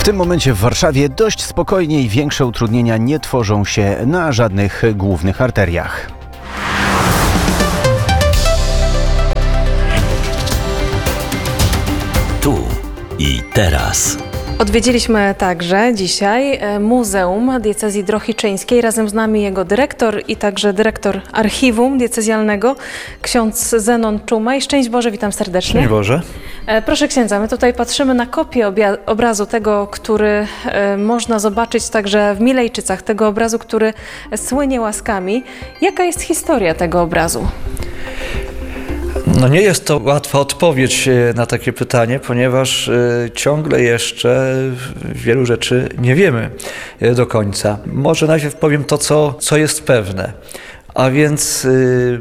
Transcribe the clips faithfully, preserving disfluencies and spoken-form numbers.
W tym momencie w Warszawie dość spokojnie i większe utrudnienia nie tworzą się na żadnych głównych arteriach. Tu i teraz. Odwiedziliśmy także dzisiaj Muzeum Diecezji Drohiczyńskiej. Razem z nami jego dyrektor i także dyrektor archiwum diecezjalnego, ksiądz Zenon Czumaj. Szczęść Boże, witam serdecznie. Szczęść Boże. Proszę księdza, my tutaj patrzymy na kopię obrazu tego, który można zobaczyć także w Milejczycach, tego obrazu, który słynie łaskami. Jaka jest historia tego obrazu? No nie jest to łatwa odpowiedź na takie pytanie, ponieważ ciągle jeszcze wielu rzeczy nie wiemy do końca. Może najpierw powiem to, co, co jest pewne. A więc y,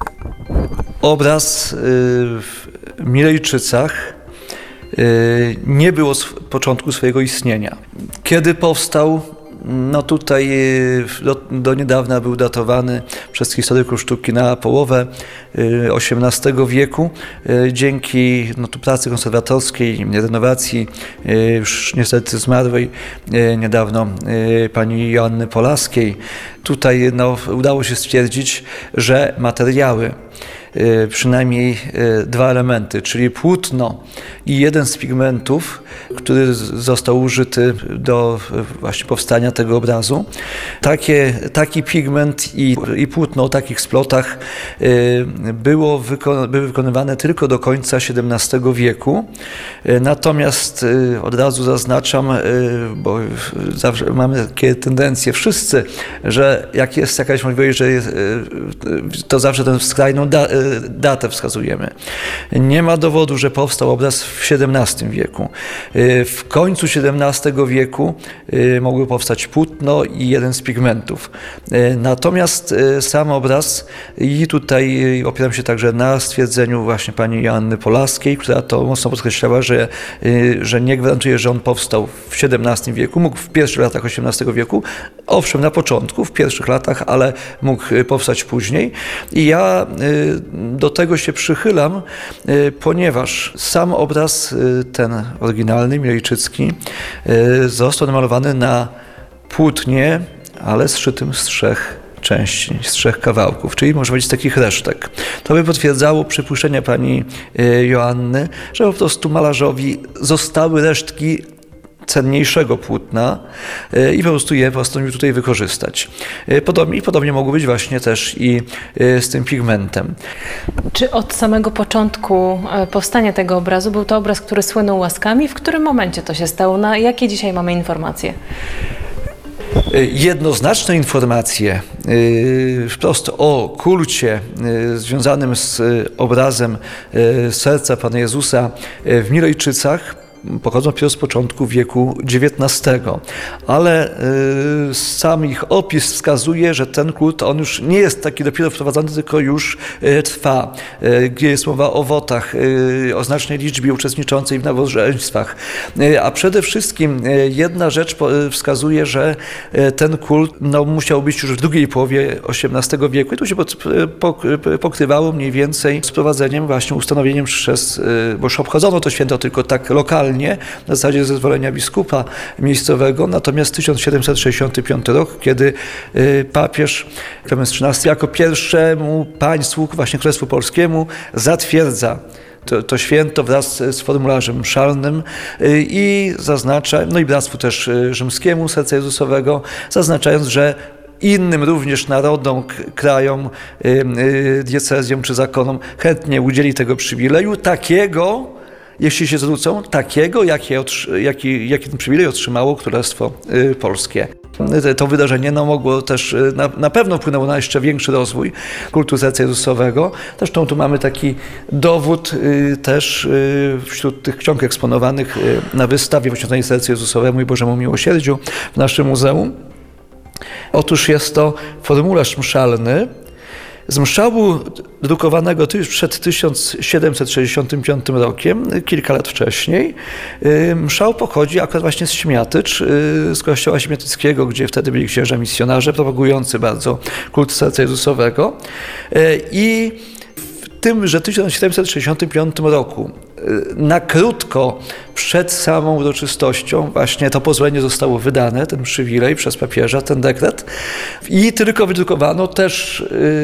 obraz y, w Milejczycach y, nie było z początku swojego istnienia. Kiedy powstał? No tutaj do, do niedawna był datowany przez historyków sztuki na połowę osiemnastego wieku. Dzięki no, tu pracy konserwatorskiej, renowacji już niestety zmarłej niedawno pani Joanny Polaskiej, tutaj no, udało się stwierdzić, że materiały, przynajmniej dwa elementy, czyli płótno i jeden z pigmentów, który został użyty do właśnie powstania tego obrazu. Takie, taki pigment i, i płótno o takich splotach było wyko, były wykonywane tylko do końca siedemnastego wieku. Natomiast od razu zaznaczam, bo zawsze mamy takie tendencje wszyscy, że jak jest jakaś możliwość, że jest, to zawsze tę skrajną da, datę wskazujemy. Nie ma dowodu, że powstał obraz w siedemnastym wieku. W końcu siedemnastego wieku mogły powstać płótno i jeden z pigmentów. Natomiast sam obraz, i tutaj opieram się także na stwierdzeniu właśnie pani Joanny Polaskiej, która to mocno podkreślała, że, że nie gwarantuje, że on powstał w siedemnastym wieku, mógł w pierwszych latach osiemnastego wieku, owszem na początku, w pierwszych latach, ale mógł powstać później. I ja do tego się przychylam, ponieważ sam obraz, ten oryginalny, milejczycki, został namalowany na płótnie, ale zszytym z trzech części, z trzech kawałków, czyli może być z takich resztek. To by potwierdzało przypuszczenia pani Joanny, że po prostu malarzowi zostały resztki cenniejszego płótna i po prostu je postanowił tutaj wykorzystać. Podobnie, i podobnie mogło być właśnie też i z tym pigmentem. Czy od samego początku powstania tego obrazu był to obraz, który słynął łaskami? W którym momencie to się stało? Na jakie dzisiaj mamy informacje? Jednoznaczne informacje wprost o kulcie związanym z obrazem serca Pana Jezusa w Milejczycach pochodzą dopiero z początku wieku dziewiętnastego. Ale y, sam ich opis wskazuje, że ten kult, on już nie jest taki dopiero wprowadzony, tylko już y, trwa. Y, gdzie jest mowa o wotach, y, o znacznej liczbie uczestniczącej w nabożeństwach. Y, a przede wszystkim y, jedna rzecz po, y, wskazuje, że y, ten kult no, musiał być już w drugiej połowie osiemnastego wieku i tu się pod, po, pokrywało mniej więcej z prowadzeniem, właśnie ustanowieniem przez, y, bo już obchodzono to święto tylko tak lokalnie, na zasadzie zezwolenia biskupa miejscowego, natomiast tysiąc siedemset sześćdziesiąty piąty rok, kiedy papież Klemens trzynasty jako pierwszemu państwu, właśnie Królestwu Polskiemu, zatwierdza To, to święto wraz z formularzem mszalnym i zaznacza, no i Bractwu też Rzymskiemu Serca Jezusowego, zaznaczając, że innym również narodom, krajom, diecezjom czy zakonom chętnie udzieli tego przywileju, takiego, jeśli się zwrócą, takiego, jaki, jaki, jaki ten przywilej otrzymało Królestwo Polskie. To wydarzenie no, mogło też, na, na pewno wpłynęło na jeszcze większy rozwój kultu Serca Jezusowego. Zresztą tu mamy taki dowód y, też y, wśród tych ksiąg eksponowanych y, na wystawie poświęconej Sercu Jezusowemu i Bożemu Miłosierdziu w naszym muzeum. Otóż jest to formularz mszalny z mszału drukowanego już przed tysiąc siedemset sześćdziesiątym piątym rokiem, kilka lat wcześniej. Mszał pochodzi akurat właśnie z Śmiatycz, z kościoła śmiatyckiego, gdzie wtedy byli księża misjonarze propagujący bardzo kult Serca Jezusowego. I w tym, że w tysiąc siedemset sześćdziesiątym piątym roku na krótko przed samą uroczystością właśnie to pozwolenie zostało wydane, ten przywilej przez papieża, ten dekret i tylko wydrukowano też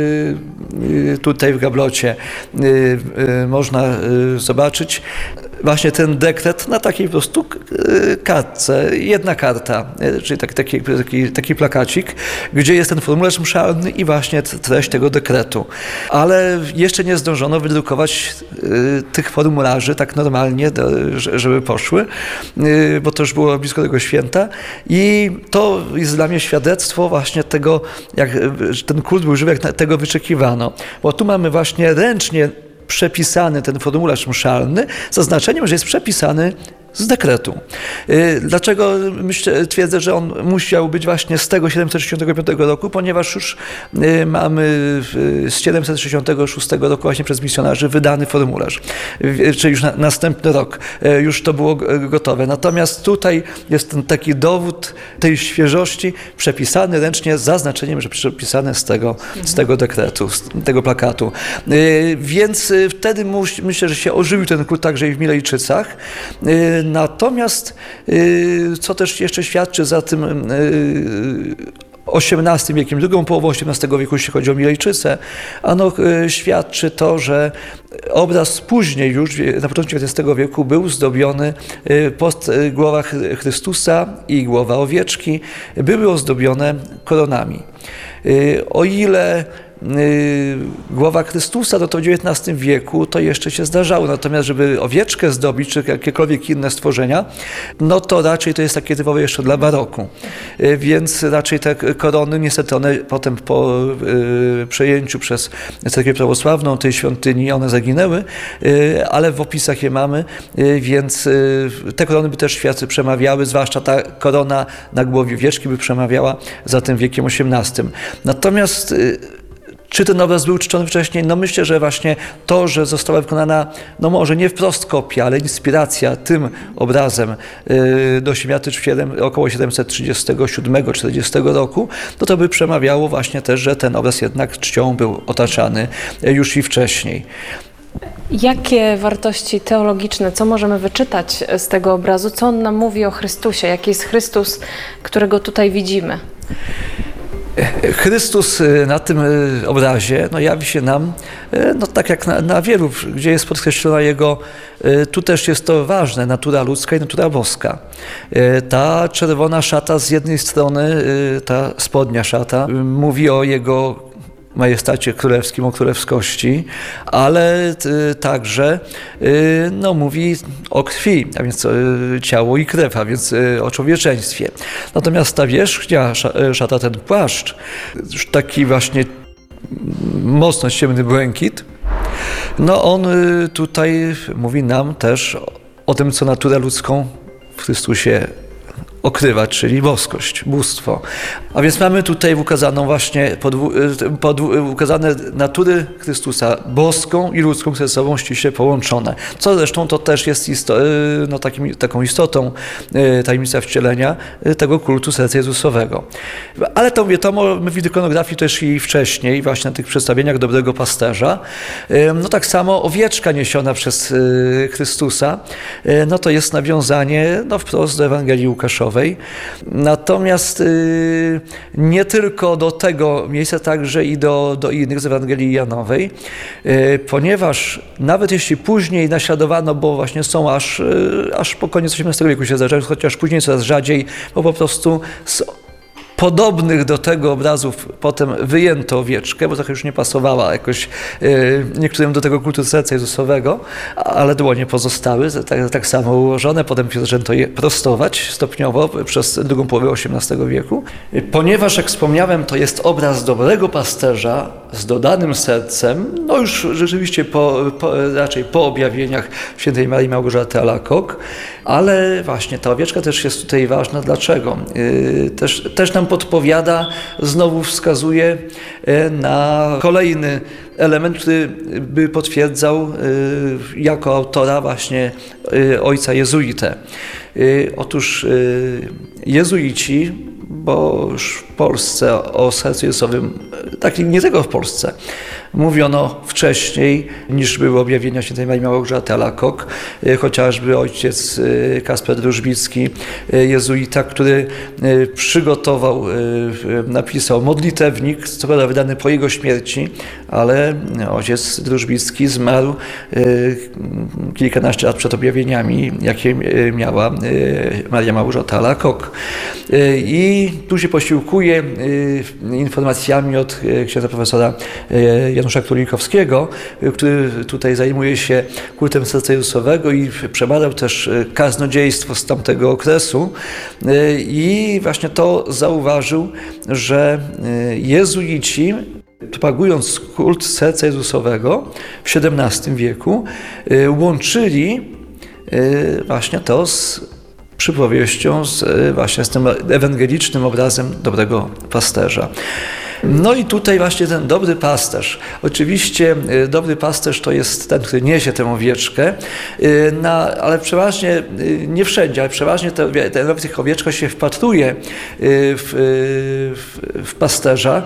tutaj w gablocie można zobaczyć właśnie ten dekret na takiej po prostu kartce, jedna karta, czyli taki, taki, taki, taki plakacik, gdzie jest ten formularz mszalny i właśnie treść tego dekretu. Ale jeszcze nie zdążono wydrukować tych formularzy tak normalnie, żeby poszły, bo to już było blisko tego święta i to jest dla mnie świadectwo właśnie tego, jak ten kult był żywy, jak tego wyczekiwano. Bo tu mamy właśnie ręcznie przepisany ten formularz mszalny z zaznaczeniem, że jest przepisany z dekretu. Dlaczego myślę, twierdzę, że on musiał być właśnie z tego siedemset sześćdziesiątego piątego roku, ponieważ już mamy z siedemset sześćdziesiątego szóstego roku właśnie przez misjonarzy wydany formularz, czyli już na, następny rok już to było gotowe. Natomiast tutaj jest ten taki dowód tej świeżości przepisany ręcznie z zaznaczeniem, że przepisane z tego, mhm. z tego dekretu, z tego plakatu. Więc wtedy myślę, że się ożywił ten kult także i w Milejczycach. Natomiast, co też jeszcze świadczy za tym osiemnastym wiekiem, drugą połową osiemnastego wieku, jeśli chodzi o Milejczyce, ano świadczy to, że obraz później już, na początku dziewiętnastego wieku, był zdobiony post głowa Chrystusa i głowa owieczki, były ozdobione koronami. O ile głowa Chrystusa, no to w dziewiętnastym wieku to jeszcze się zdarzało, natomiast żeby owieczkę zdobić, czy jakiekolwiek inne stworzenia, no to raczej to jest takie typowe jeszcze dla baroku. Więc raczej te korony, niestety one potem po y, przejęciu przez cerkiew prawosławną tej świątyni, one zaginęły, y, ale w opisach je mamy, y, więc y, te korony by też świadcy przemawiały, zwłaszcza ta korona na głowie owieczki by przemawiała za tym wiekiem osiemnastym. Natomiast y, czy ten obraz był czczony wcześniej? No myślę, że właśnie to, że została wykonana, no może nie wprost kopia, ale inspiracja tym obrazem yy, do święty około siedemset trzydziestego siódmego czterdziestego roku, no to by przemawiało właśnie też, że ten obraz jednak czcią był otaczany już i wcześniej. Jakie wartości teologiczne, co możemy wyczytać z tego obrazu? Co on nam mówi o Chrystusie? Jaki jest Chrystus, którego tutaj widzimy? Chrystus na tym obrazie no, jawi się nam, no, tak jak na, na wielu, gdzie jest podkreślona Jego, tu też jest to ważne, natura ludzka i natura boska. Ta czerwona szata z jednej strony, ta spodnia szata, mówi o Jego majestacie królewskim, o królewskości, ale y, także y, no, mówi o krwi, a więc y, ciało i krew, a więc y, o człowieczeństwie. Natomiast ta wierzchnia szata, ten płaszcz, już taki właśnie mocno ciemny błękit, no on y, tutaj mówi nam też o tym, co naturę ludzką w Chrystusie okrywać, czyli boskość, bóstwo. A więc mamy tutaj ukazaną właśnie podwu, podwu, ukazane natury Chrystusa, boską i ludzką ze sobą ściśle połączone. Co zresztą to też jest isto, no, takim, taką istotą tajemnica wcielenia tego kultu serca Jezusowego. Ale to mówię, to my w ikonografii też i wcześniej, właśnie na tych przedstawieniach Dobrego Pasterza, no tak samo owieczka niesiona przez Chrystusa, no to jest nawiązanie no, wprost do Ewangelii Łukaszowej. Natomiast y, nie tylko do tego miejsca, także i do, do innych z Ewangelii Janowej, y, ponieważ nawet jeśli później naśladowano, bo właśnie są aż, y, aż po koniec osiemnastego wieku się zdarzają, chociaż później coraz rzadziej, bo po prostu z podobnych do tego obrazów potem wyjęto owieczkę, bo trochę już nie pasowała jakoś y, niektórym do tego kultu serca Jezusowego, ale dłonie pozostały, tak, tak samo ułożone, potem zaczęto je prostować stopniowo przez drugą połowę osiemnastego wieku. Ponieważ, jak wspomniałem, to jest obraz dobrego pasterza z dodanym sercem, no już rzeczywiście po, po, raczej po objawieniach świętej Marii Małgorzaty Alacoque, ale właśnie ta owieczka też jest tutaj ważna. Dlaczego? Yy, też, też nam podpowiada, znowu wskazuje na kolejny element, który by potwierdzał jako autora właśnie ojca jezuitę. Otóż jezuici bo już w Polsce o sercu Jezusowym, tak nie tylko w Polsce, mówiono wcześniej niż były objawienia świętej Marii Małgorzaty Alacoque, chociażby ojciec Kasper Drużbicki, jezuita, który przygotował, napisał modlitewnik, co prawda wydany po jego śmierci, ale ojciec Drużbicki zmarł kilkanaście lat przed objawieniami, jakie miała Maria Małgorzata Alacoque. I tu się posiłkuje informacjami od księdza profesora Janusza Królikowskiego, który tutaj zajmuje się kultem serca Jezusowego i przebadał też kaznodziejstwo z tamtego okresu i właśnie to zauważył, że jezuici, propagując kult serca Jezusowego w siedemnastym wieku, łączyli właśnie to z przypowieścią, z, właśnie z tym ewangelicznym obrazem dobrego pasterza. No i tutaj właśnie ten dobry pasterz. Oczywiście dobry pasterz to jest ten, który niesie tę owieczkę, no, ale przeważnie, nie wszędzie, ale przeważnie te, ten, w tych owieczkach się wpatruje w, w, w pasterza.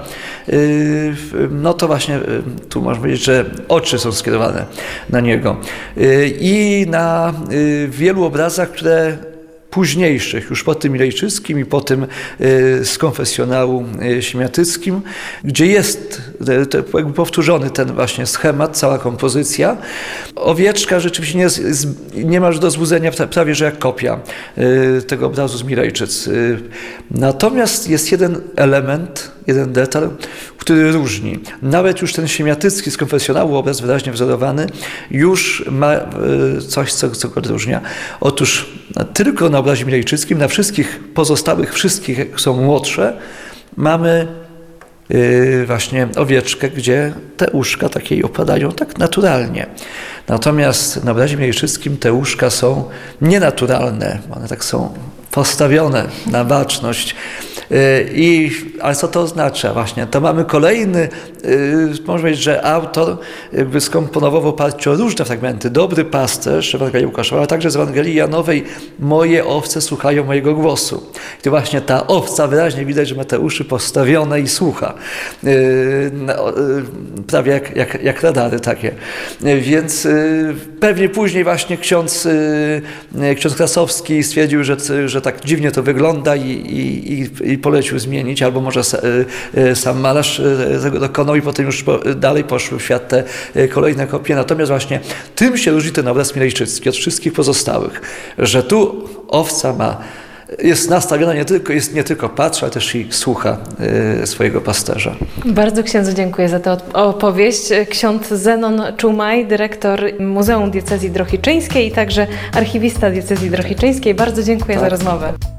No to właśnie tu można powiedzieć, że oczy są skierowane na niego. I na wielu obrazach, które późniejszych, już po tym milejczyskim i po tym z konfesjonału siemiatyckim, gdzie jest jakby powtórzony ten właśnie schemat, cała kompozycja. Owieczka rzeczywiście nie, jest, nie ma do złudzenia prawie, że jak kopia tego obrazu z Milejczyc. Natomiast jest jeden element, jeden detal, który różni. Nawet już ten siemiatycki z konfesjonału obraz wyraźnie wzorowany już ma coś, co, co go odróżnia. Otóż tylko na obrazie milejczyckim, na wszystkich pozostałych, wszystkich są młodsze, mamy yy, właśnie owieczkę, gdzie te uszka takiej opadają tak naturalnie. Natomiast na obrazie milejczyckim te uszka są nienaturalne, one tak są postawione na baczność. I, ale co to oznacza właśnie? To mamy kolejny, można powiedzieć, że autor jakby skomponował w oparciu o różne fragmenty. Dobry pasterz, Ewangelii Łukaszowa, ale także z Ewangelii Janowej, moje owce słuchają mojego głosu. I to właśnie ta owca, wyraźnie widać, że ma te uszy postawione i słucha. Prawie jak, jak, jak radary takie. Więc pewnie później właśnie ksiądz, ksiądz Krasowski stwierdził, że, że tak dziwnie to wygląda i, i, i polecił zmienić, albo może sam malarz tego dokonał i potem już dalej poszły w świat te kolejne kopie. Natomiast właśnie tym się różni ten obraz milejczycki od wszystkich pozostałych, że tu owca ma, jest nastawiona nie tylko, jest nie tylko patrzy, ale też i słucha swojego pasterza. Bardzo księdzu dziękuję za tę opowieść. Ksiądz Zenon Czumaj, dyrektor Muzeum Diecezji Drohiczyńskiej i także archiwista Diecezji Drohiczyńskiej. Bardzo dziękuję tak. za rozmowę.